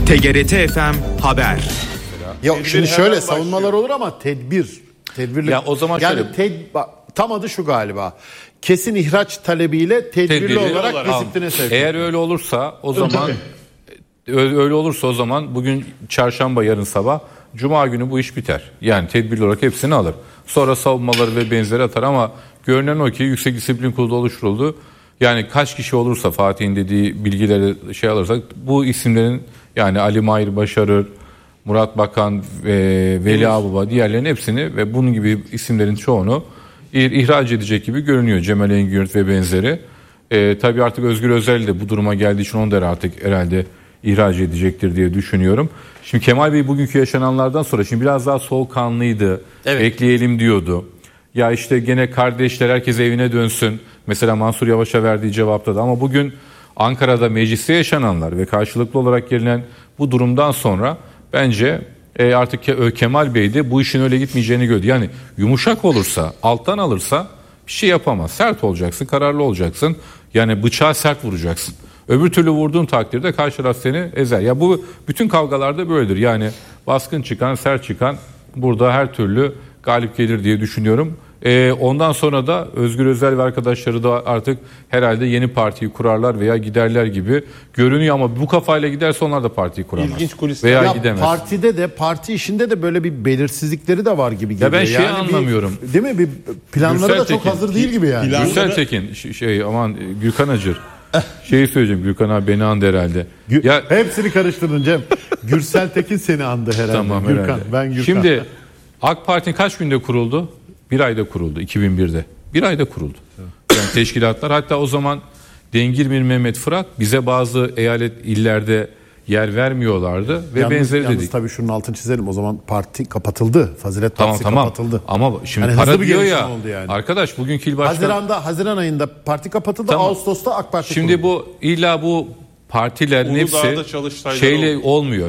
TGRT FM Haber. Yok şimdi şöyle savunmalar olur ama tedbirli. Ya o zaman yani şöyle. tam adı şu galiba. Kesin ihraç talebiyle tedbirli olarak disipline sevk. Eğer öyle olursa o zaman bugün çarşamba, yarın sabah, cuma günü bu iş biter. Yani tedbirli olarak hepsini alır. Sonra savunmaları ve benzeri atar ama görünen o ki Yüksek Disiplin Kurulu oluşturuldu. Yani kaç kişi olursa Fatih'in dediği bilgileri alırsak bu isimlerin, yani Ali Mahir Başarır, Murat Bakan ve Veli Ağbaba, diğerlerinin hepsini ve bunun gibi isimlerin çoğunu ihraç edecek gibi görünüyor. Cemal Engin ve benzeri. Tabii artık Özgür Özel de bu duruma geldiği için onu da artık herhalde ihraç edecektir diye düşünüyorum. Şimdi Kemal Bey bugünkü yaşananlardan sonra şimdi biraz daha soğukkanlıydı. Evet. Bekleyelim diyordu. Ya işte gene kardeşler herkes evine dönsün. Mesela Mansur Yavaş'a verdiği cevapta da, ama bugün Ankara'da mecliste yaşananlar ve karşılıklı olarak gelinen bu durumdan sonra bence artık Kemal Bey de bu işin öyle gitmeyeceğini gördü. Yani yumuşak olursa, alttan alırsa bir şey yapamaz. Sert olacaksın, kararlı olacaksın. Yani bıçağı sert vuracaksın. Öbür türlü vurduğun takdirde karşı taraf seni ezer. Ya bu bütün kavgalarda böyledir. Yani baskın çıkan, sert çıkan burada her türlü galip gelir diye düşünüyorum. Ondan sonra da Özgür Özel ve arkadaşları da artık herhalde yeni partiyi kurarlar veya giderler gibi görünüyor, ama bu kafayla giderse onlar da partiyi kuramaz. İlginç kulisler. Veya ya gidemez. Partide de, parti işinde de böyle bir belirsizlikleri de var gibi geliyor. Ya ben şeyi anlamıyorum. Değil mi? Bir planları Gürsel da çok hazır değil gibi yani. Gürsel Tekin Gürkan Acır. Şeyi söyleyeceğim, Gürkan abi beni andı herhalde. Ya hepsini karıştırdın Cem. Gürsel Tekin seni andı herhalde. Tamam, Gürkan, herhalde. ben Gürkan. Şimdi AK Parti kaç günde kuruldu? Bir ayda kuruldu, 2001'de. Bir ayda kuruldu. Yani teşkilatlar, hatta o zaman Dengirmir Mehmet Fırat bize bazı illerde yer vermiyorlardı ve benzeri dedik. Tabii şunun altını çizelim, o zaman parti kapatıldı. Fazilet Partisi kapatıldı. Ama şimdi yani para diyor ya. Yani. Arkadaş bugünkü il başkanı. Haziran ayında parti kapatıldı. Tamam. Ağustos'ta AK Parti şimdi kuruldu. bu partilerin hepsi şeyle olmuyor.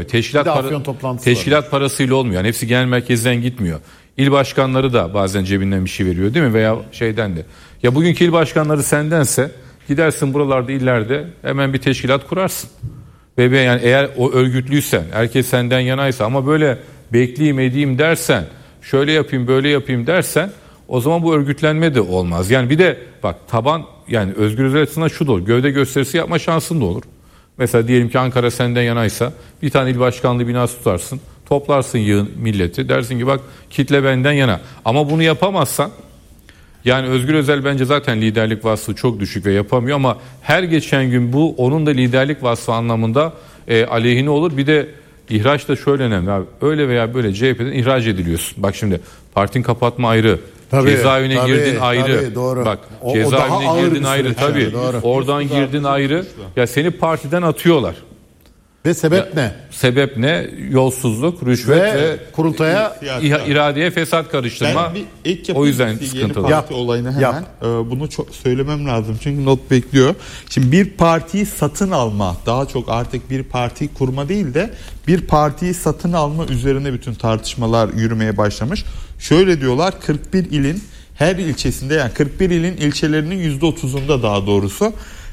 Teşkilat parasıyla olmuyor. Yani hepsi genel merkezden gitmiyor. İl başkanları da bazen cebinden bir şey veriyor değil mi? Veya şeyden de. Ya bugünkü il başkanları sendense gidersin buralarda, illerde hemen bir teşkilat kurarsın. Ve yani eğer o örgütlüysen, herkes senden yanaysa, ama böyle bekleyeyim edeyim dersen, şöyle yapayım böyle yapayım dersen, o zaman bu örgütlenme de olmaz. Yani bir de bak taban, yani Özgür Özel açısından şu da olur. Gövde gösterisi yapma şansın da olur. Mesela diyelim ki Ankara senden yanaysa bir tane il başkanlığı binası tutarsın. Toplarsın yığın milleti. Dersin ki bak kitle benden yana. Ama bunu yapamazsan, yani Özgür Özel bence zaten liderlik vasfı çok düşük ve yapamıyor, ama her geçen gün bu onun da liderlik vasfı anlamında aleyhine olur. Bir de ihraç da şöyle önemli abi. Öyle veya böyle CHP'den ihraç ediliyorsun. Bak şimdi partini kapatma ayrı. Cezaevine girdin ayrı. Tabii, doğru. Bak cezaevine girdin ayrı tabii. Yani, oradan girdin ayrı. Ya seni partiden atıyorlar. Ve sebep ne? Sebep ne? Yolsuzluk, rüşvet ve kurultaya iradeye fesat karıştırma. Ben bir ek o yüzden yeni sıkıntılı. parti olayını hemen bunu çok söylemem lazım çünkü not bekliyor. Şimdi bir partiyi satın alma, daha çok artık bir parti kurma değil de bir partiyi satın alma üzerine bütün tartışmalar yürümeye başlamış. Şöyle diyorlar, 41 ilin her ilçesinde, yani 41 ilin ilçelerinin %30'unda daha doğrusu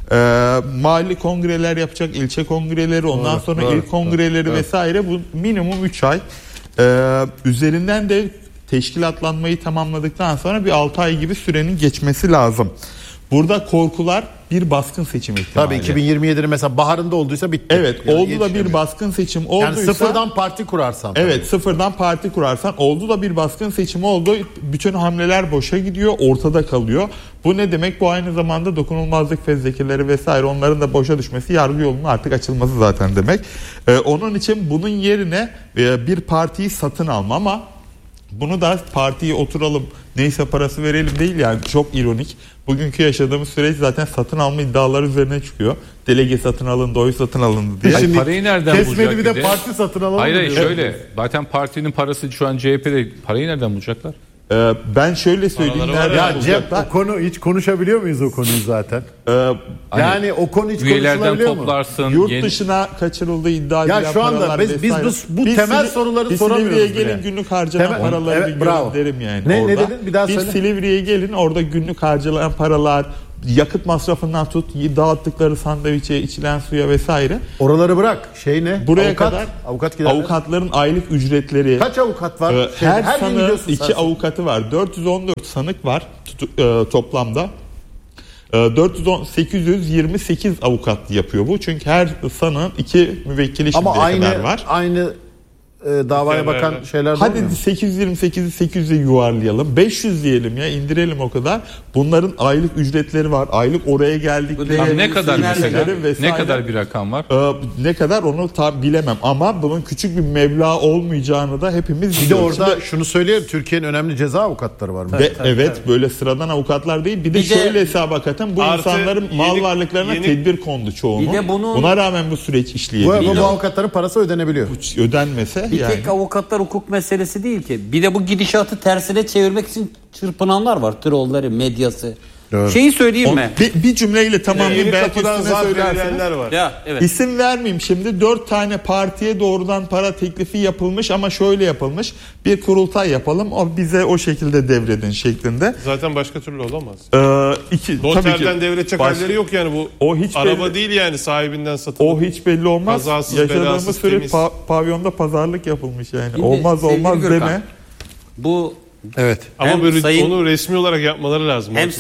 mahalli kongreler yapacak, ilçe kongreleri, ondan sonra il kongreleri vesaire, bu minimum 3 ay. Üzerinden de teşkilatlanmayı tamamladıktan sonra bir 6 ay gibi sürenin geçmesi lazım. Burada korkular bir baskın seçim ihtimali. Tabii 2027'nin mesela baharında olduysa bitti. Evet, yani oldu da bir baskın seçim olduysa. Yani sıfırdan parti kurarsan. Evet, sıfırdan parti kurarsan, oldu da bir baskın seçim oldu. Bütün hamleler boşa gidiyor, ortada kalıyor. Bu ne demek? Bu aynı zamanda dokunulmazlık fezlekeleri vesaire, onların da boşa düşmesi, yargı yolunun artık açılması zaten demek. Onun için bunun yerine bir partiyi satın alma, ama bunu da partiyi oturalım neyse parası verelim değil, yani çok ironik. Bugünkü yaşadığımız süreç zaten satın alma iddiaları üzerine çıkıyor. Delege satın alındı, oy satın alındı diye. Şimdi parayı nereden bulacak? Kesmedi bir de parti satın alalım. Hayır şöyle, zaten partinin parası şu an CHP'de, parayı nereden bulacaklar? Ben şöyle söyleyeyim. Ya Cem, o konu hiç konuşabiliyor muyuz o konuyu zaten? Yani o konu hiç konuşulabiliyor mu? Toplarsın, yurt dışına kaçırıldığı iddia edilen ya şu anda paralar biz bu temel soruları soramıyoruz. Silivri'ye gelin, günlük harcanan paraları bir görün derim yani. Ne dedin? Bir daha söyle. Silivri'ye gelin, orada günlük harcanan paralar, yakıt masrafından tut, dağıttıkları sandviçe, içilen suya vesaire. Oraları bırak. Şey ne? Buraya kadar avukat giderler. Avukatların aylık ücretleri. Kaç avukat var? Her sanığın 2 avukatı var. 414 sanık var toplamda. 828 avukat yapıyor bu. Çünkü her sanığın 2 müvekkili şimdiye kadar var. Ama aynı davaya bakan şeyler. Hadi 828'i 800'e yuvarlayalım. 500 diyelim ya, indirelim o kadar. Bunların aylık ücretleri var. Aylık oraya geldikleri. Ne kadar mesela? Ne kadar bir rakam var? Ne kadar onu bilemem ama bunun küçük bir meblağ olmayacağını da hepimiz biliyoruz. Bir de orada şunu söyleyeyim, Türkiye'nin önemli ceza avukatları var. Evet, böyle sıradan avukatlar değil. Bir de şöyle hesaba katın, bu insanların mal varlıklarına tedbir kondu çoğunun. Buna rağmen bu süreç işleyebiliyor. Bu avukatların parası ödenebiliyor. Ödenmese bir tek avukatlar hukuk meselesi değil ki. Bir de bu gidişatı tersine çevirmek için çırpınanlar var. Trollleri, medyası. Doğru. Şeyi söyleyeyim mi? Bir cümleyle tamamlayayım, belki üstüne söylersiniz. Var. Ya, evet. İsim vermeyeyim şimdi. 4 tane partiye doğrudan para teklifi yapılmış ama şöyle yapılmış. Bir kurultay yapalım, o bize o şekilde devredin şeklinde. Zaten başka türlü olamaz. Noterden devredecek halleri yok yani, bu o hiç araba belli, değil yani, sahibinden satılır. O hiç belli olmaz. Kazasız, yaşadığımız süre pavyonda pazarlık yapılmış yani. Şimdi, olmaz Gürkan, deme. Bu evet. Ama böyle onu resmi olarak yapmaları lazım. Hem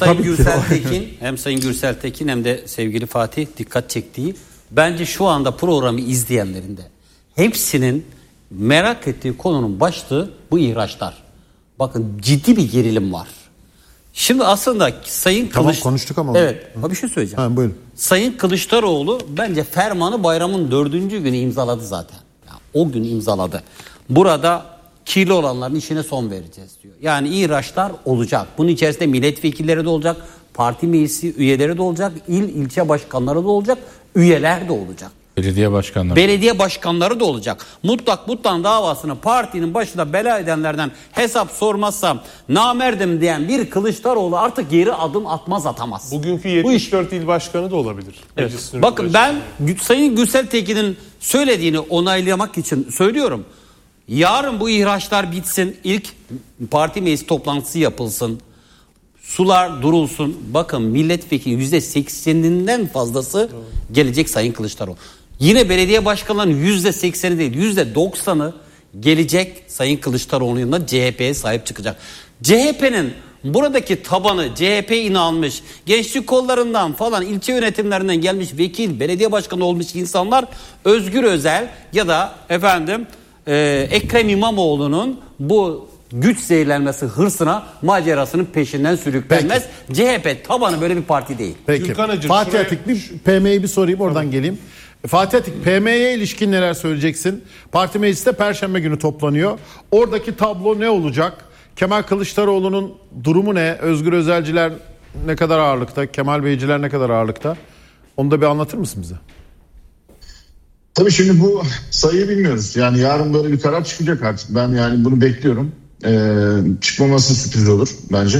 Sayın Gürsel Tekin hem de sevgili Fatih dikkat çektiği, bence şu anda programı izleyenlerin de hepsinin merak ettiği konunun başlığı bu ihraçlar. Bakın, ciddi bir gerilim var. Şimdi aslında Sayın konuştuk ama. Evet. Bir şey söyleyeceğim. Buyurun. Sayın Kılıçdaroğlu bence fermanı bayramın 4. günü imzaladı zaten. Yani o gün imzaladı. Burada kirli olanların işine son vereceğiz diyor. Yani ihraçlar olacak. Bunun içerisinde milletvekilleri de olacak, parti meclisi üyeleri de olacak, ilçe başkanları da olacak, üyeler de olacak. Belediye başkanları da olacak. Mutlak davasını partinin başında bela edenlerden hesap sormazsam namerdim diyen bir Kılıçdaroğlu artık geri adım atamaz. Bugünkü 74 il başkanı da olabilir. Evet. Bakın, ben Sayın Gürsel Tekin'in söylediğini onaylamak için söylüyorum. Yarın bu ihraçlar bitsin, ilk parti meclis toplantısı yapılsın, sular durulsun. Bakın, milletvekili %80'inden fazlası gelecek Sayın Kılıçdaroğlu. Yine belediye başkanlarının %80'i değil, %90'ı gelecek Sayın Kılıçdaroğlu'nun yanında, CHP'ye sahip çıkacak. CHP'nin buradaki tabanı, CHP'ye inanmış, gençlik kollarından falan, ilçe yönetimlerinden gelmiş vekil, belediye başkanı olmuş insanlar, Özgür Özel ya da Ekrem İmamoğlu'nun bu güç zehirlenmesi hırsına, macerasının peşinden sürüklenmez. CHP tabanı böyle bir parti değil. Peki. Fatih Atik, PM'yi bir sorayım, oradan geleyim. Fatih Atik, PM'ye ilişkin neler söyleyeceksin? Parti mecliste Perşembe günü toplanıyor. Oradaki tablo ne olacak? Kemal Kılıçdaroğlu'nun durumu ne? Özgür Özelciler ne kadar ağırlıkta? Kemal Beyciler ne kadar ağırlıkta? Onu da bir anlatır mısın bize? Tabii şimdi bu sayıyı bilmiyoruz. Yani yarın böyle bir karar çıkacak artık. Ben yani bunu bekliyorum. Çıkmaması sürpriz olur bence.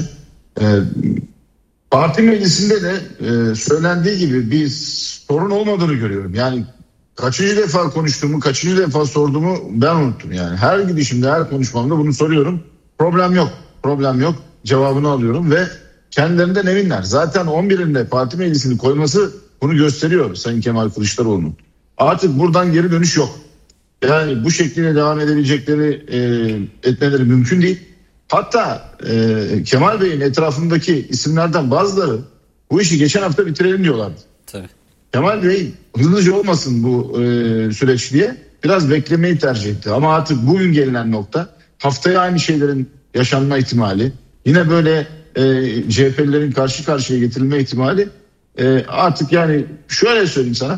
Parti meclisinde de söylendiği gibi bir sorun olmadığını görüyorum. Yani kaçıncı defa konuştuğumu, kaçıncı defa sorduğumu ben unuttum yani. Her gidişimde, her konuşmamda bunu soruyorum. Problem yok. Cevabını alıyorum ve kendilerinden eminler. Zaten 11'inde parti meclisini koyması bunu gösteriyor Sayın Kemal Kılıçdaroğlu'nun. Artık buradan geri dönüş yok. Yani bu şekilde devam edebilecekleri, etmeleri mümkün değil. Hatta Kemal Bey'in etrafındaki isimlerden bazıları bu işi geçen hafta bitirelim diyorlardı. Tabii. Kemal Bey hızlıca olmasın bu süreç diye biraz beklemeyi tercih etti. Ama artık bugün gelinen nokta, haftaya aynı şeylerin yaşanma ihtimali, yine böyle CHP'lilerin karşı karşıya getirilme ihtimali, artık yani şöyle söyleyeyim sana,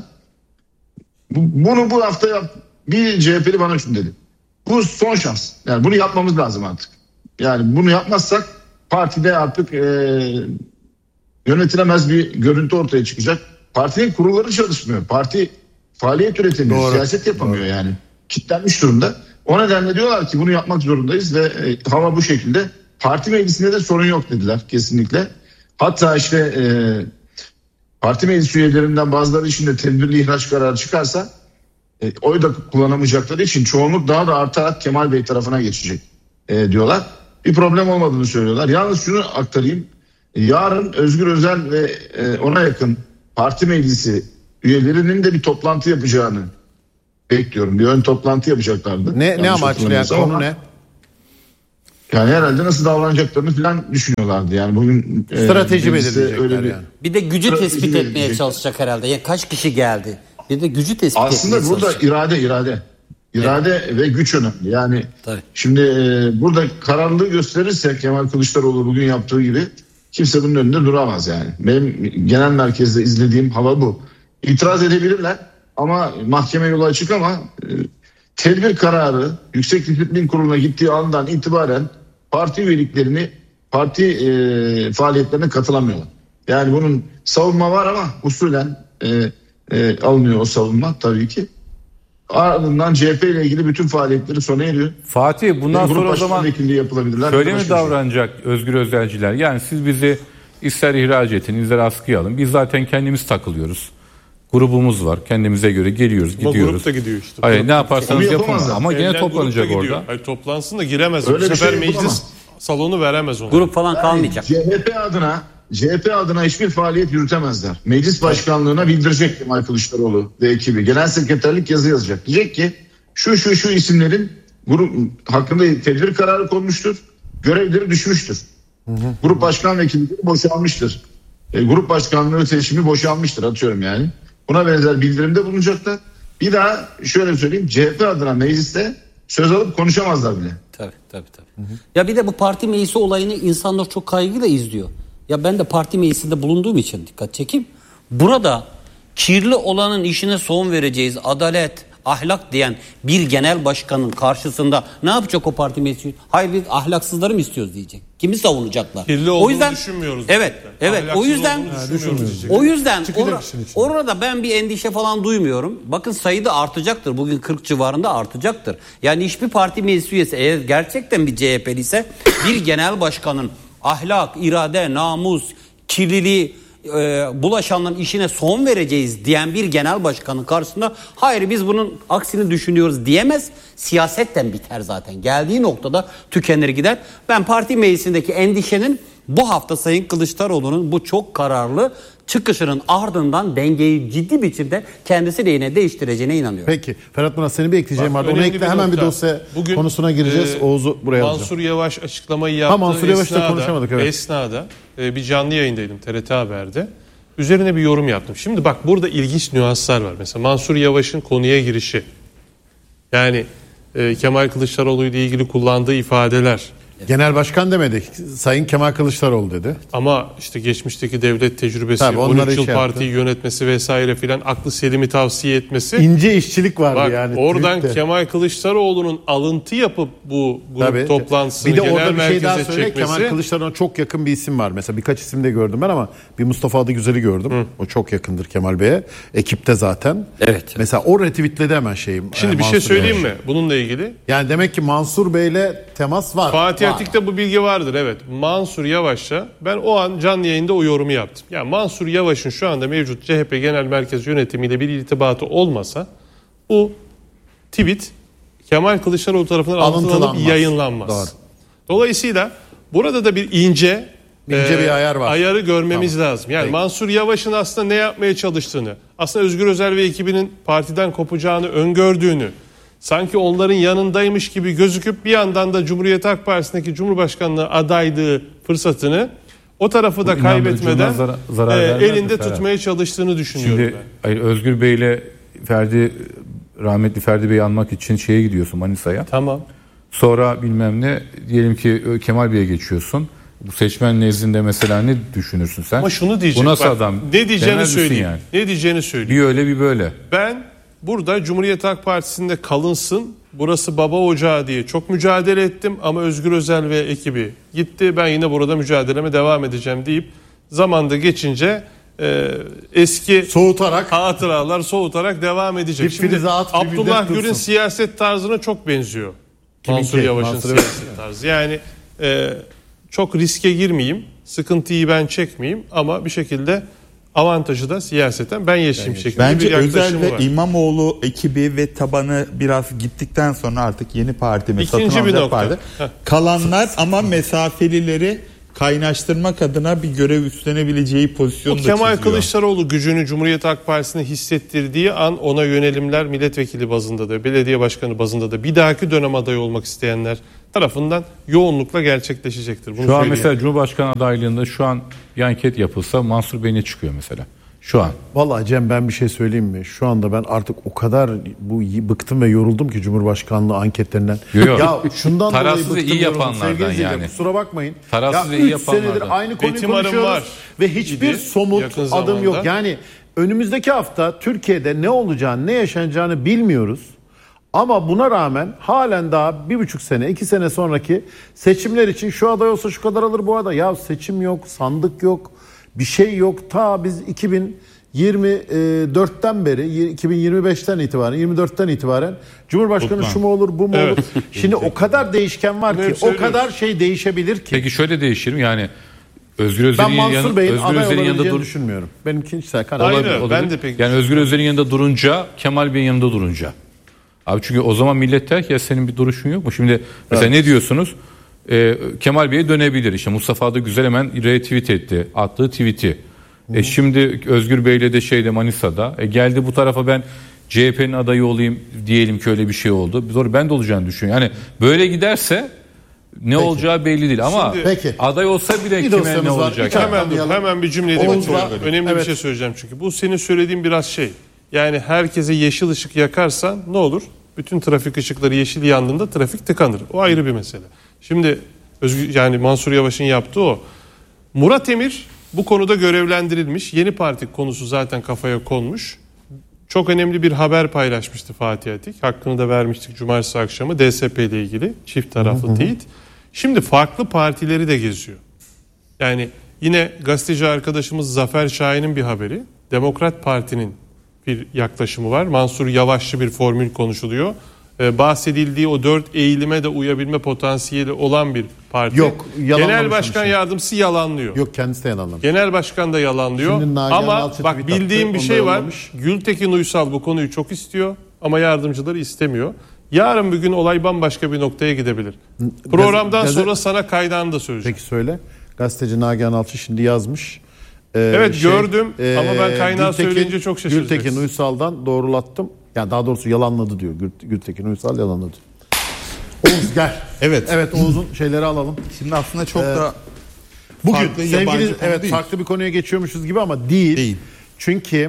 bunu bu hafta bir CHP'li bana şunu dedi. Bu son şans. Yani bunu yapmamız lazım artık. Yani bunu yapmazsak partide artık yönetilemez bir görüntü ortaya çıkacak. Partinin kurulları çalışmıyor. Parti faaliyet üretemiyor. Doğru. Siyaset yapamıyor yani. Kitlenmiş durumda. O nedenle diyorlar ki bunu yapmak zorundayız ve hava bu şekilde. Parti meclisinde de sorun yok dediler kesinlikle. Hatta işte parti meclis üyelerinden bazıları için de tedbirli ihraç kararı çıkarsa oy da kullanamayacakları için çoğunluk daha da artarak Kemal Bey tarafına geçecek diyorlar. Bir problem olmadığını söylüyorlar. Yalnız şunu aktarayım. yarın Özgür Özel ve ona yakın parti meclisi üyelerinin de bir toplantı yapacağını bekliyorum. Bir ön toplantı yapacaklardı. Ne amaçlı yani, konu ne? Yani herhalde nasıl davranacaklarını falan düşünüyorlardı. Yani bugün strateji belirleyecekler yani. Bir de gücü tespit etmeye çalışacak herhalde. Yani kaç kişi geldi? Bir de gücü tespit etmeye çalışacak. Aslında burada irade ve güç önemli. Yani tabii. Şimdi burada kararlılığı gösterirse Kemal Kılıçdaroğlu bugün yaptığı gibi kimse bunun önünde duramaz yani. Benim genel merkezde izlediğim hava bu. İtiraz edebilirler ama mahkeme yolu açık ama tedbir kararı Yüksek Disiplin Kurulu'na gittiği andan itibaren parti üyeliklerini, parti faaliyetlerine katılamıyorlar. Yani bunun savunma var ama usulen alınıyor o savunma tabii ki. Ardından CHP ile ilgili bütün faaliyetleri sona eriyor. Fatih, bundan sonra o zaman şöyle mi davranacak Özgür Özelciler? Yani siz bizi ister ihraç edin, ister askıya alın. Biz zaten kendimiz takılıyoruz. Grubumuz var. Kendimize göre geliyoruz, ama gidiyoruz. Grup da gidiyor işte. Hayır, ne yaparsanız yapın ama gene Evden toplanacak orada. Hayır, toplansın da giremez. Öyle Bu sefer şey meclis salonu veremez ona. Grup falan kalmayacak. CHP adına hiçbir faaliyet yürütemezler. Meclis başkanlığına bildirecek Kemal Kılıçdaroğlu ve ekibi. Genel sekreterlik yazı yazacak. Diyecek ki şu isimlerin grup hakkında tedbir kararı konmuştur. Görevleri düşmüştür. Grup başkan vekilliği boşalmıştır. Grup başkanlığı seçimi boşalmıştır, atıyorum yani. Buna benzer bildirimde bulunacaklar. Bir daha şöyle söyleyeyim, CHP adına mecliste söz alıp konuşamazlar bile. Tabii. Ya bir de bu parti meclisi olayını insanlar çok kaygıyla izliyor. Ya ben de parti meclisinde bulunduğum için dikkat çekeyim. Burada kirli olanın işine son vereceğiz, adalet, ahlak diyen bir genel başkanın karşısında ne yapacak o parti meclisi? Hayır, biz ahlaksızları mı istiyoruz diyecek. Kimi savunacaklar? Kirli olduğunu düşünmüyoruz. Evet. O yüzden orada ben bir endişe falan duymuyorum. Bakın sayı da artacaktır. Bugün 40 civarında artacaktır. Yani hiçbir parti meclis üyesi eğer gerçekten bir CHP'li ise bir genel başkanın ahlak, irade, namus, kirliliği bulaşanların işine son vereceğiz diyen bir genel başkanın karşısında hayır biz bunun aksini düşünüyoruz diyemez. Siyasetten biter zaten. Geldiği noktada tükenir gider. Ben parti meclisindeki endişenin bu hafta Sayın Kılıçdaroğlu'nun bu çok kararlı çıkışının ardından dengeyi ciddi biçimde kendisi lehine değiştireceğine inanıyorum. Peki Ferhat Murat, seni bir ekleyeceğim vardı. Onu ekle, hemen bir dosya konusuna gireceğiz. Oğuz'u buraya alacağım. Mansur Yavaş açıklamayı yaptı. Mansur Yavaş'la konuşamadık. Evet. Esnada bir canlı yayındaydım TRT Haber'de. Üzerine bir yorum yaptım. Şimdi bak, burada ilginç nüanslar var. Mesela Mansur Yavaş'ın konuya girişi. Yani Kemal Kılıçdaroğlu ile ilgili kullandığı ifadeler. Genel başkan demedik. Sayın Kemal Kılıçdaroğlu dedi. Ama işte geçmişteki devlet tecrübesi, tabii, 13 yıl partiyi yönetmesi vesaire filan, aklı selimi tavsiye etmesi. İnce işçilik vardı bak, yani. Oradan tweette. Kemal Kılıçdaroğlu'nun alıntı yapıp bu grup toplantısını bir de genel orada bir şey daha merkeze söyle. çekmesi. Kemal Kılıçdaroğlu'na çok yakın bir isim var. Mesela birkaç isim de gördüm ben ama bir Mustafa Adıgüzel'i gördüm. O çok yakındır Kemal Bey'e. Ekipte zaten. Evet. Mesela o retweetledi hemen şeyi. Şimdi bir şey söyleyeyim mi bununla ilgili? Yani demek ki Mansur Bey'le temas var. Fatih Atik'te bu bilgi vardır, evet. Mansur Yavaş'la ben o an canlı yayında o yorumu yaptım. Yani Mansur Yavaş'ın şu anda mevcut CHP Genel Merkez Yönetimiyle bir irtibatı olmasa bu tweet Kemal Kılıçdaroğlu tarafından alıntılanıp yayınlanmaz. Doğru. Dolayısıyla burada da bir ince bir ayar var. Ayarı görmemiz lazım. Yani peki. Mansur Yavaş'ın aslında ne yapmaya çalıştığını, aslında Özgür Özel ve ekibinin partiden kopacağını öngördüğünü, sanki onların yanındaymış gibi gözüküp bir yandan da Cumhuriyet Halk Partisi'ndeki Cumhurbaşkanlığı adaylığı fırsatını o tarafı da kaybetmeden elinde tutmaya çalıştığını düşünüyorum. Şimdi hayır, Özgür Bey'le rahmetli Ferdi Bey'i almak için şeye gidiyorsun, Manisa'ya. Tamam. Sonra bilmem ne, diyelim ki Kemal Bey'e geçiyorsun. Bu seçmen nezdinde mesela ne düşünürsün sen? Ama şunu diyecek. Bu nasıl bak, adam? Ne diyeceğini söyleyeyim. Yani? Ne diyeceğini söyleyeyim. Bir öyle bir böyle. Ben burada Cumhuriyet Halk Partisi'nde kalınsın, burası baba ocağı diye çok mücadele ettim ama Özgür Özel ve ekibi gitti. Ben yine burada mücadeleme devam edeceğim deyip zamanda geçince eski hatıralar soğutarak devam edecek. Şimdi Abdullah Gül'ün siyaset tarzına çok benziyor. Mansur Yavaş'ın siyaset tarzı. Yani çok riske girmeyeyim, sıkıntıyı ben çekmeyeyim ama bir şekilde avantajı da siyaseten ben yaşayayım şeklinde bence bir yaklaşım Özel ve var. İmamoğlu ekibi ve tabanı biraz gittikten sonra artık yeni parti mi İkinci satın bir alacak nokta. parti. Kalanlar ama mesafelileri kaynaştırmak adına bir görev üstlenebileceği pozisyonu da Kemal çiziyor. Kılıçdaroğlu gücünü Cumhuriyet Halk Partisi'ne hissettirdiği an ona yönelimler milletvekili bazında da belediye başkanı bazında da bir dahaki dönem adayı olmak isteyenler tarafından yoğunlukla gerçekleşecektir. Bunu Şu an söyleyeyim. mesela Cumhurbaşkanı adaylığında şu an bir anket yapılsa Mansur Bey ne çıkıyor mesela? Şu an. Vallahi Cem, ben bir şey söyleyeyim mi? Şu anda ben artık o kadar bıktım ve yoruldum ki Cumhurbaşkanlığı anketlerinden. Yok. Ya şundan Tarafsız dolayı ve bıktım, iyi yoruldum. yapanlardan Sevgili izleyiciler, yani. kusura bakmayın. Tarafsız ya ve iyi 3 senedir yapanlardan. aynı konuyu Betim Arım konuşuyoruz. var Ve hiçbir gibi somut yakın adım zamanda. yok. Yani önümüzdeki hafta Türkiye'de ne olacağını, ne yaşanacağını bilmiyoruz. Ama buna rağmen halen daha 1,5 sene, 2 sene sonraki seçimler için şu aday olsa şu kadar alır, bu aday. Ya seçim yok, sandık yok, bir şey yok. Ta biz 2024'ten beri, 2025'ten itibaren, 24'ten itibaren Cumhurbaşkanı şu mu olur, bu mu Evet. olur? Şimdi o kadar değişken var Bunları ki, o söylüyoruz. kadar şey değişebilir ki. Peki şöyle değişir mi? Yani Özgür Ben Özel'in Mansur Bey'in aday yanında olabileceğini düşünmüyorum. Benimki kişisel karar. Aynen. Ben de pek Yani Özgür Özel'in yanında durunca, Kemal Bey'in yanında durunca. Abi çünkü o zaman millet der ki ya senin bir duruşun yok mu? Şimdi mesela ne diyorsunuz? Kemal Bey'e dönebilir. İşte Mustafa da güzel hemen retweet etti. Attığı tweet'i. Şimdi Özgür Bey'le de Manisa'da. Geldi bu tarafa, ben CHP'nin adayı olayım diyelim ki öyle bir şey oldu. Doğru, ben de olacağını düşünüyorum. Yani böyle giderse ne olacağı belli değil ama Peki. aday olsa bile Bir kime ne dosyamız var. olacak? İki Yani? hemen bir cümle edeyim. Oğuz Çok var. önemli Evet. bir şey söyleyeceğim çünkü. Bu senin söylediğin biraz şey. Yani herkese yeşil ışık yakarsan ne olur? Bütün trafik ışıkları yeşil yandığında trafik tıkanır. O ayrı bir mesele. Şimdi yani Mansur Yavaş'ın yaptığı o. Murat Emir bu konuda görevlendirilmiş. Yeni parti konusu zaten kafaya konmuş. Çok önemli bir haber paylaşmıştı Fatih Atik. Hakkını da vermiştik cumartesi akşamı DSP ile ilgili çift taraflı teyit. Şimdi farklı partileri de geziyor. Yani yine gazeteci arkadaşımız Zafer Şahin'in bir haberi. Demokrat Parti'nin bir yaklaşımı var. Mansur Yavaşçı bir formül konuşuluyor. Bahsedildiği o 4 eğilime de uyabilme potansiyeli olan bir parti. Yok, yalanlamış Genel Başkan şey. Yardımcısı yalanlıyor. Yok, kendisi de yalanlamış. Genel Başkan da yalanlıyor. Şimdi Nagihan Ama Alçı bak tweet bildiğim attı, bir onu şey da var. yollamış. Gültekin Uysal bu konuyu çok istiyor ama yardımcıları istemiyor. Yarın bir gün olay bambaşka bir noktaya gidebilir. Programdan sonra sana kaynağını da söyleyeceğim. Peki söyle. Gazeteci Nagihan Alçı şimdi yazmış. Evet, gördüm ama ben kaynağı söyleyince çok şaşıracaksın. Gültekin Uysal'dan doğrulattım. Yani daha doğrusu yalanladı diyor. Gültekin Uysal yalanladı. Oğuz gel. Evet. Evet, Oğuz'un şeyleri alalım. Şimdi aslında çok da Bugün farklı, yabancı sevgili konu değil. farklı bir konuya geçiyormuşuz gibi ama değil. Değil. Çünkü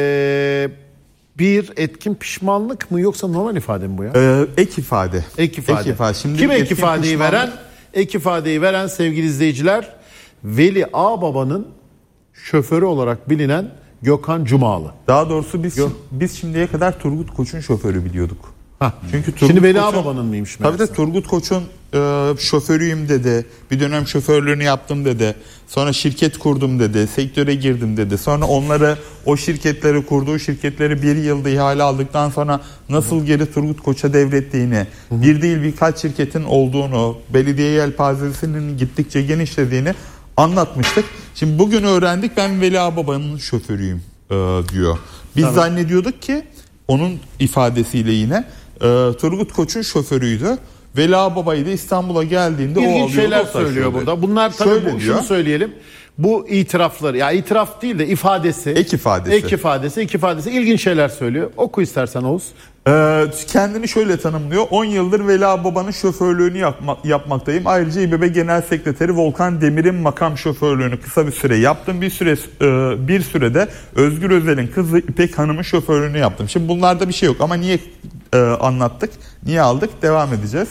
bir etkin pişmanlık mı yoksa normal ifade mi bu ya? ek ifade. Ek ifade. Şimdi Kim ek etkin ifadeyi pişmanlık- veren? Ek ifadeyi veren sevgili izleyiciler, Veli Ağbaba'nın şoförü olarak bilinen Gökhan Cumalı. Daha doğrusu biz şimdiye kadar Turgut Koç'un şoförü biliyorduk. Hah. Çünkü Şimdi Veli Koç'un- Ağbaba'nın mıymış Tabii meğerse? de Turgut Koç'un şoförüyüm dedi. Bir dönem şoförlüğünü yaptım dedi. Sonra şirket kurdum dedi. Sektöre girdim dedi. Sonra onları, o şirketleri kurduğu şirketleri bir yılda ihale aldıktan sonra nasıl geri Turgut Koç'a devrettiğini, bir değil birkaç şirketin olduğunu, belediye yelpazesinin gittikçe genişlediğini anlatmıştık. Şimdi bugün öğrendik, ben Veli Ağbaba'nın şoförüyüm diyor. Biz zannediyorduk ki onun ifadesiyle yine Turgut Koç'un şoförüydü. Veli Ağbaba'yı da İstanbul'a geldiğinde o İlginç alıyordu, şeyler o taşıyordu. söylüyor burada. Bunlar tabii Şöyle şunu diyor. söyleyelim. Bu itirafları, ya itiraf değil de ifadesi. Ek ifadesi. Ek ifadesi ilginç şeyler söylüyor. Oku istersen Oğuz. Kendini şöyle tanımlıyor. 10 yıldır Veli Ağbaba'nın şoförlüğünü yapmaktayım. Ayrıca İBB Genel Sekreteri Volkan Demir'in makam şoförlüğünü kısa bir süre yaptım. Bir sürede Özgür Özel'in kızı İpek Hanım'ın şoförlüğünü yaptım. Şimdi bunlarda bir şey yok ama niye anlattık? Niye aldık? Devam edeceğiz.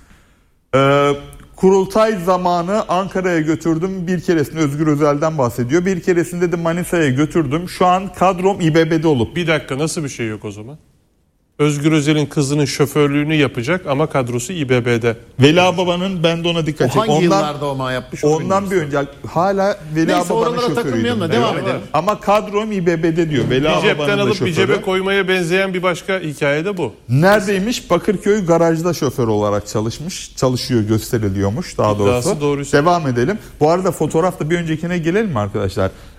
Kurultay zamanı Ankara'ya götürdüm. Bir keresinde Özgür Özel'den bahsediyor. Bir keresinde de Manisa'ya götürdüm. Şu an kadrom İBB'de olup. Bir dakika, nasıl bir şey yok o zaman? Özgür Özel'in kızının şoförlüğünü yapacak ama kadrosu İBB'de. Veli Ağbaba'nın, ben de ona dikkat O çektim. hangi yıllarda o yapmış? onu Ondan bir bilmiyorum. önce hala Veli Neyse, Ağbaba'nın oralara şoförüydüm. takılmayalım da devam edelim. Ama kadrom İBB'de diyor. Veli Bir Ağbaba'nın cepten da alıp şoförü. bir cebe koymaya benzeyen bir başka hikaye de bu. Neredeymiş? Bakırköy garajda şoför olarak çalışıyor, gösteriliyormuş daha doğrusu. İddiası doğruysa. Devam edelim. Bu arada fotoğrafta bir öncekine gelelim mi arkadaşlar?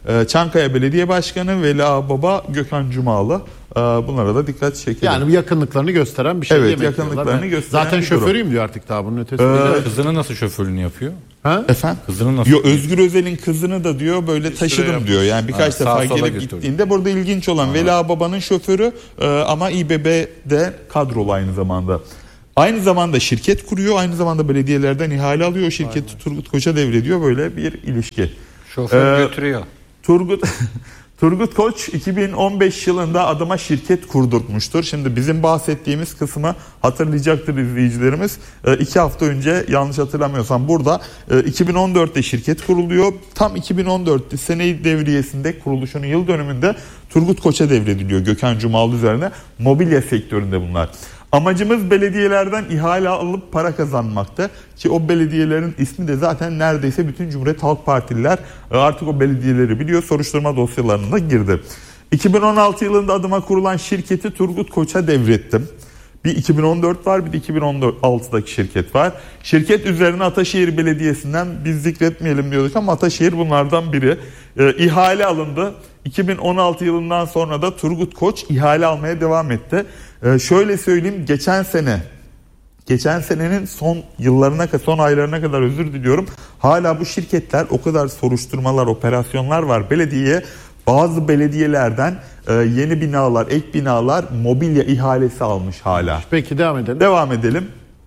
Çankaya Belediye Başkanı Veli Ağababa, Gökhan Cumalı. Bunlara da dikkat çekelim. Yani yakınlıklarını gösteren bir şey. Evet, demek yakınlıklarını diyorlar. gösteren Zaten bir durum. şoförüyüm diyor artık daha bunun ötesinde. Kızının nasıl şoförlüğünü yapıyor? Ha? Efendim? Kızının nasıl? Yo, Özgür Özel'in kızını da diyor böyle taşıdım diyor. Yani birkaç sağa defa sola gelip götürdüm. gittiğinde burada ilginç olan Veli Ağababa'nın şoförü ama İBB'de kadrolu aynı zamanda. Aynı zamanda şirket kuruyor, aynı zamanda belediyelerden ihale alıyor. O şirketi Turgut Koç'a devrediyor, böyle bir ilişki. Şoför götürüyor. Turgut Koç 2015 yılında adıma şirket kurdurtmuştur. Şimdi bizim bahsettiğimiz kısmı hatırlayacaktır izleyicilerimiz. 2 hafta önce, yanlış hatırlamıyorsam burada 2014'te şirket kuruluyor. Tam 2014'te sene devriyesinde, kuruluşunun yıl dönümünde Turgut Koç'a devrediliyor Gökhan Cumalı üzerine. Mobilya sektöründe bunlar. Amacımız belediyelerden ihale alıp para kazanmaktı. Ki o belediyelerin ismi de zaten neredeyse bütün Cumhuriyet Halk Partililer artık o belediyeleri biliyor. Soruşturma dosyalarına da girdi. 2016 yılında adıma kurulan şirketi Turgut Koç'a devrettim. Bir 2014 var, bir de 2016'daki şirket var. Şirket üzerine Ataşehir Belediyesi'nden, biz zikretmeyelim diyorduk ama Ataşehir bunlardan biri. İhale alındı. 2016 yılından sonra da Turgut Koç ihale almaya devam etti. Şöyle söyleyeyim, geçen senenin son yıllarına, son aylarına kadar, özür diliyorum, hala bu şirketler, o kadar soruşturmalar, operasyonlar var belediyeye. Bazı belediyelerden yeni binalar, ek binalar, mobilya ihalesi almış hala. Peki devam edelim. Devam edelim.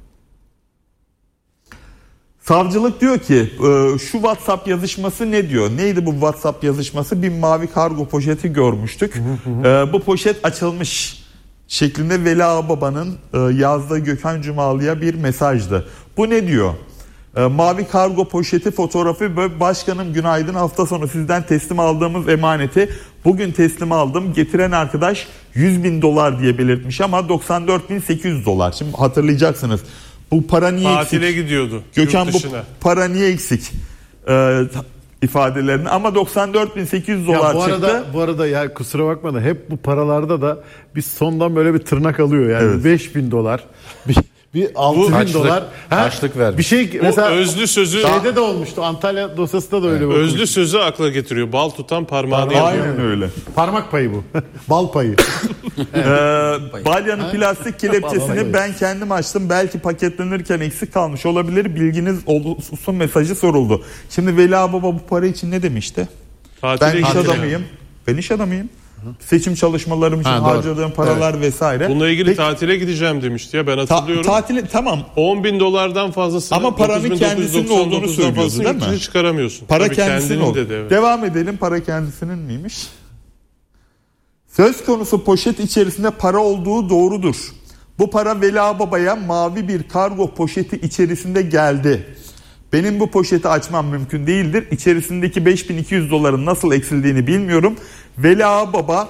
Savcılık diyor ki şu WhatsApp yazışması ne diyor? Neydi bu WhatsApp yazışması? Bir mavi kargo poşeti görmüştük. Bu poşet açılmış şeklinde Veli Ağababa'nın yazdığı Gökhan Cumalı'ya bir mesajdı. Bu ne diyor? Mavi kargo poşeti fotoğrafı ve başkanım günaydın, hafta sonu sizden teslim aldığımız emaneti bugün teslim aldım. Getiren arkadaş $100.000 diye belirtmiş ama $94.800. Şimdi hatırlayacaksınız. Bu para niye Tatile eksik? gidiyordu. Gökhan, bu dışına. para niye eksik? ifadelerini ama $94.800 Ya çıktı. bu arada ya kusura bakma da hep bu paralarda da bir sondan böyle bir tırnak alıyor yani. Evet. $5.000 bir $6.000 harçlık vermiş. Bir şey Bu mesela özlü sözü şeyde de olmuştu. Antalya dosyasında da öyle bir özlü sözü akla getiriyor. Bal tutan parmağını yapıyor. Aynen öyle. parmak payı bu. Bal payı. Balyanın plastik kelepçesini ben kendim açtım. Belki paketlenirken eksik kalmış olabilir. Bilginiz olsun mesajı soruldu. Şimdi Veli Ağababa bu para için ne demişti? Tatile Ben iş gidiyor. adamıyım. Ben iş adamıyım. Seçim çalışmalarım için Ha, doğru. harcadığım paralar vesaire. Bununla ilgili Peki, tatile gideceğim demişti ya, ben hatırlıyorum. tatile tamam. $10.000'dan fazlasını, Ama paranın kendisinin olduğunu söylüyordu, değil mi? Hiç çıkaramıyorsun. Para Tabii kendisinin oldu. dedi, evet. Devam edelim. Para kendisinin miymiş? Söz konusu poşet içerisinde para olduğu doğrudur. Bu para Veli Ağababa'ya mavi bir kargo poşeti içerisinde geldi. Benim bu poşeti açmam mümkün değildir. İçerisindeki $5.200 nasıl eksildiğini bilmiyorum. Veli Ağababa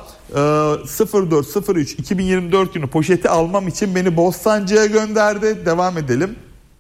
04.03.2024 günü poşeti almam için beni Bostancı'ya gönderdi. Devam edelim.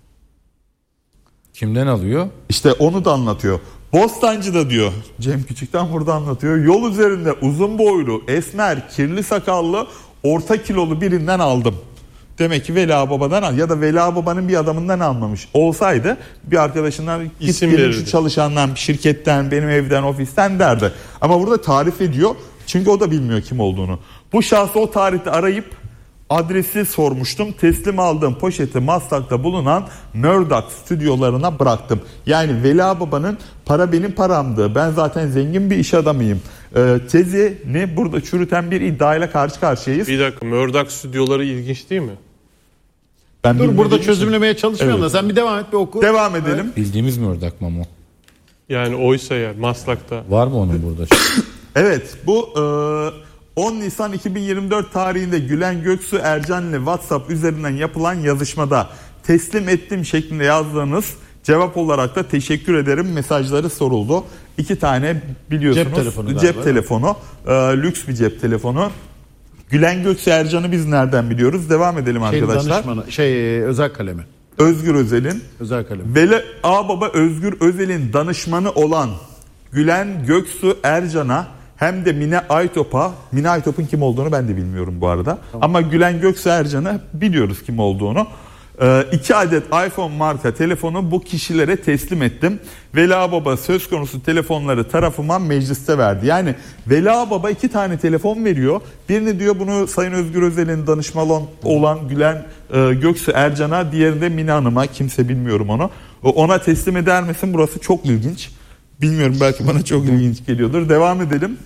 Kimden alıyor? İşte onu da anlatıyor. Bostancı'da diyor, Cem Küçük'ten burada anlatıyor. Yol üzerinde uzun boylu, esmer, kirli sakallı, orta kilolu birinden aldım. Demek ki Veli Ağababa'dan ya da Veli Ağababa'nın bir adamından almamış. Olsaydı bir arkadaşından İsim git verirdi. şu çalışandan, şirketten, benim evden, ofisten derdi. Ama burada tarif ediyor. Çünkü o da bilmiyor kim olduğunu. Bu şahsı o tarihte arayıp adresi sormuştum. Teslim aldığım poşeti Maslak'ta bulunan Murdoch stüdyolarına bıraktım. Yani Veli Ağababa'nın para benim paramdı, ben zaten zengin bir iş adamıyım tezini burada çürüten bir iddiayla karşı karşıyayız. Bir dakika, Murdoch stüdyoları ilginç değil mi? Ben Dur burada bilmediğim için- çözümlemeye çalışmıyorum da sen bir devam et bir oku. Devam edelim. Bildiğimiz mi ördek mamo? Yani oysa ya Maslak'ta. Var mı onun burada? Evet, bu 10 Nisan 2024 tarihinde Gülen Göksu Ercan ile WhatsApp üzerinden yapılan yazışmada teslim ettim şeklinde yazdığınız cevap olarak da teşekkür ederim mesajları soruldu. 2 tane biliyorsunuz Cep telefonu galiba. cep telefonu, lüks bir cep telefonu. Gülen Göksu Ercan'ı biz nereden biliyoruz? Devam edelim arkadaşlar. Danışmanı, özel kalemi. Özgür Özel'in Özel kalemi. Veli Ağababa Özgür Özel'in danışmanı olan Gülen Göksu Ercan'a hem de Mine Aytop'a, Mine Aytop'un kim olduğunu ben de bilmiyorum bu arada. Tamam. Ama Gülen Göksu Ercan'ı biliyoruz kim olduğunu. 2 adet iPhone marka telefonu bu kişilere teslim ettim. Vela Baba söz konusu telefonları tarafıma mecliste verdi. Yani Vela Baba 2 tane telefon veriyor. Birini diyor bunu Sayın Özgür Özel'in danışmanı olan Gülen Göksu Ercan'a, diğerini de Mine Hanım'a, kimse bilmiyorum onu. Ona teslim eder misin? Burası çok ilginç. Bilmiyorum, belki bana çok ilginç geliyordur. Devam edelim.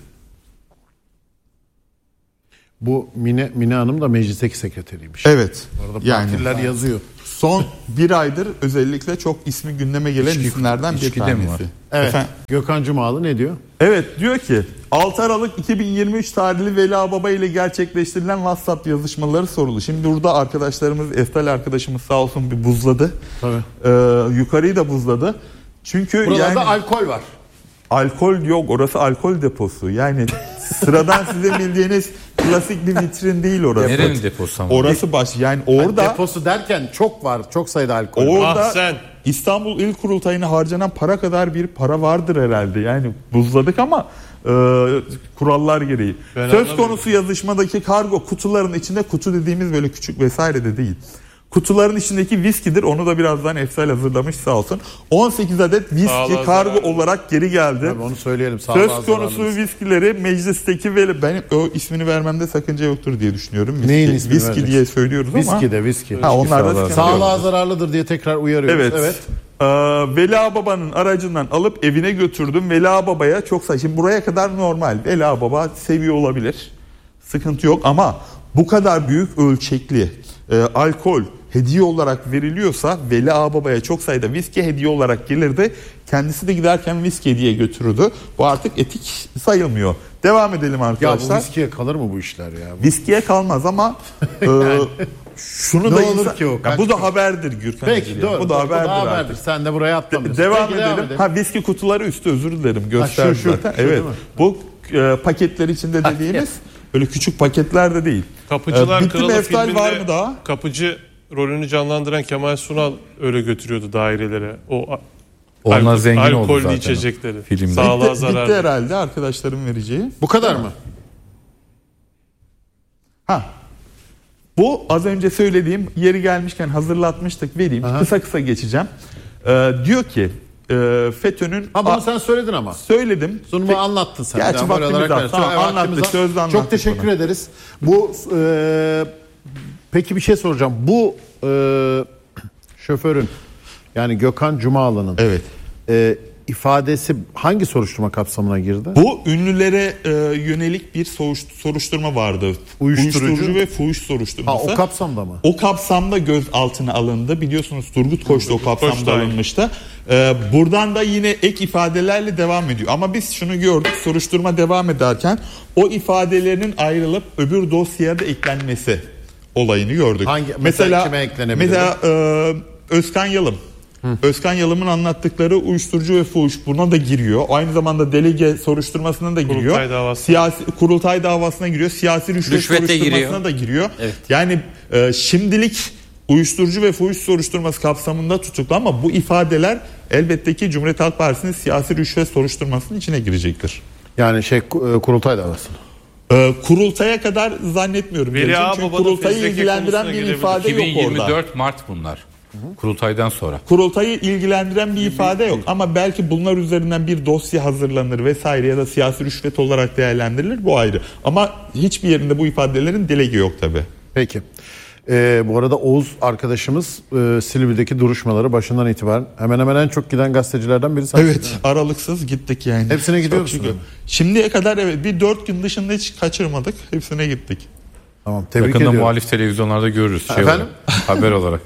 Bu Mine Hanım da meclisteki sekreteriymiş. Evet. Orada yani partiler yazıyor. Son bir aydır özellikle çok ismi gündeme gelen isimlerden bir tanesi. Evet. Efendim? Gökhan Cumalı ne diyor? Evet, diyor ki 6 Aralık 2023 tarihli Vela Baba ile gerçekleştirilen WhatsApp yazışmaları sorulu. Şimdi burada arkadaşlarımız, Eftal arkadaşımız sağ olsun bir buzladı. Tabii. Yukarıyı da buzladı. Çünkü Burada yani da alkol var. alkol yok, orası alkol deposu. Yani sıradan size bildiğiniz klasik bir vitrin değil orası. Nerenin deposu ama? Orası yani orada Deposu derken çok var. Çok sayıda alkol var. orada Ah sen. İstanbul İl Kurultayı'na harcanan para kadar bir para vardır herhalde. Yani buzladık ama kurallar gereği. Söz konusu yazışmadaki kargo kutuların içinde, kutu dediğimiz böyle küçük vesaire de değil. Kutuların içindeki viskidir. Onu da birazdan Efsal hazırlamış sağ olsun. 18 adet viski kargo olarak geri geldi. Tabii onu söyleyelim. Söz konusu viskileri meclisteki ve benim o ismini vermemde sakınca yoktur diye düşünüyorum. Viski, neyin ismini viski vereceksin? diye söylüyoruz ama. Viski de viski. Ha, onlar da sağlığa zararlıdır diye tekrar uyarıyoruz. Evet. Vela Baba'nın aracından alıp evine götürdüm. Vela Baba'ya çok şimdi buraya kadar normal. Vela Baba seviyor olabilir. Sıkıntı yok ama bu kadar büyük ölçekli alkol hediye olarak veriliyorsa Vela Baba'ya çok sayıda viski hediye olarak gelirdi. Kendisi de giderken viski hediye götürürdü. Bu artık etik sayılmıyor. Devam edelim arkadaşlar. Ya bu viskiye kalır mı bu işler ya? Viskiye kalmaz ama şunu Ne da olur ki o? Ya bu da haberdir Gürkan. Peki doğru. Bu da haberdir. Sen de buraya atlamıyorsun. Devam Peki, edelim. Ha, viski kutuları üstü, özür dilerim, gösterdi zaten. Evet. Bu paketler içinde dediğimiz öyle küçük paketler de değil. Kapıcılar Bitti mi Kralı Eftal, filminde var mı daha? kapıcı rolünü canlandıran Kemal Sunal öyle götürüyordu dairelere. Onlar zengin oldu alkollü zaten içecekleri. filmde. Sağlığa Bitti zararlı. herhalde arkadaşlarım vereceği. Bu kadar mı? Bu az önce söylediğim, yeri gelmişken hazırlatmıştık, vereyim. Kısa geçeceğim. Diyor ki FETÖ'nün... Bunu sen söyledin ama. Söyledim. Sunumu anlattın sen. Gerçi vaktimiz az. Tamam, anlattık, sözde anlattık. Çok teşekkür ederiz. Bu peki bir şey soracağım. Bu şoförün, yani Gökhan Cumalı'nın ifadesi hangi soruşturma kapsamına girdi? Bu ünlülere yönelik bir soruşturma vardı. Uyuşturucu ve fuhuş soruşturması. O kapsamda mı? O kapsamda gözaltına alındı. Biliyorsunuz Turgut Koç da o kapsamda alınmıştı. Buradan da yine ek ifadelerle devam ediyor. Ama biz şunu gördük, soruşturma devam ederken o ifadelerin ayrılıp öbür dosyaya da eklenmesi olayını gördük. Mesela kime eklenebilir? Mesela Özkan Yalım. Özkan Yalım'ın anlattıkları uyuşturucu ve fuhuş buna da giriyor. Aynı zamanda delege soruşturmasına da giriyor. Kurultay davasına giriyor. Siyasi rüşvet soruşturmasına da giriyor. Evet. Yani şimdilik uyuşturucu ve fuhuş soruşturması kapsamında tutuklu ama bu ifadeler elbette ki Cumhuriyet Halk Partisi'nin siyasi rüşvet soruşturmasının içine girecektir. Yani kurultay davası. Kurultaya kadar zannetmiyorum. Çünkü kurultayı ilgilendiren bir ifade yok orada. 2024 Mart bunlar. Kurultaydan sonra. Kurultayı ilgilendiren bir ifade yok ama belki bunlar üzerinden bir dosya hazırlanır vesaire ya da siyasi rüşvet olarak değerlendirilir, bu ayrı. Ama hiçbir yerinde bu ifadelerin delege yok tabii. Peki. Bu arada Oğuz arkadaşımız Silivri'deki duruşmaları başından itibaren hemen hemen en çok giden gazetecilerden birisi. Evet, aralıksız gittik yani. Hepsine gidiyor musun? Şimdiye kadar evet, bir 4 gün dışında hiç kaçırmadık. Hepsine gittik. Tamam, tebrik Yakında ediyorum. muhalif televizyonlarda görürüz. Efendim? Haber olarak.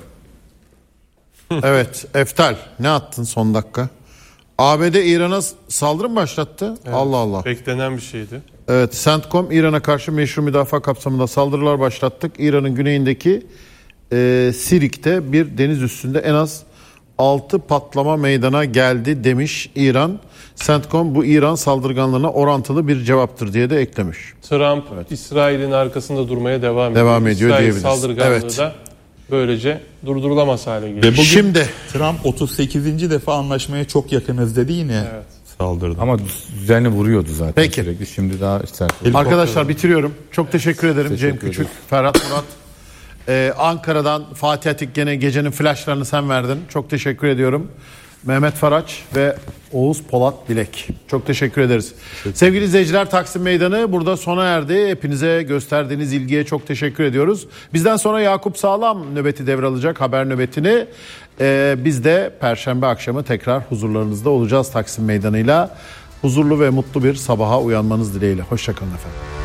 Evet, Eftal ne attın son dakika? ABD İran'a saldırı mı başlattı? Evet, Allah Allah. Beklenen bir şeydi. Evet, CENTCOM İran'a karşı meşru müdafaa kapsamında saldırılar başlattık. İran'ın güneyindeki Sirik'te bir deniz üstünde en az 6 patlama meydana geldi demiş İran. CENTCOM bu İran saldırganlığına orantılı bir cevaptır diye de eklemiş. Trump İsrail'in arkasında durmaya devam ediyor. İsrail diyebiliriz. Saldırganlığı Evet. da böylece durdurulamaz hale geliyor. Ve bugün Şimdi Trump 38. defa anlaşmaya çok yakınız dedi, yine saldırdı. Ama düzenli vuruyordu zaten. Peki. Sürekli. Şimdi daha sert. arkadaşlar bitiriyorum. Çok teşekkür ederim Cem Küçük, Ferhat Murat. Ankara'dan Fatih Atik gene gecenin flashlarını sen verdin. Çok teşekkür ediyorum. Mehmet Faraç ve Oğuz Polat Bilek. Çok teşekkür ederiz. Sevgili izleyiciler, Taksim Meydanı burada sona erdi. Hepinize gösterdiğiniz ilgiye çok teşekkür ediyoruz. Bizden sonra Yakup Sağlam nöbeti devralacak, haber nöbetini. Biz de Perşembe akşamı tekrar huzurlarınızda olacağız Taksim Meydanı'yla. Huzurlu ve mutlu bir sabaha uyanmanız dileğiyle. Hoşça kalın efendim.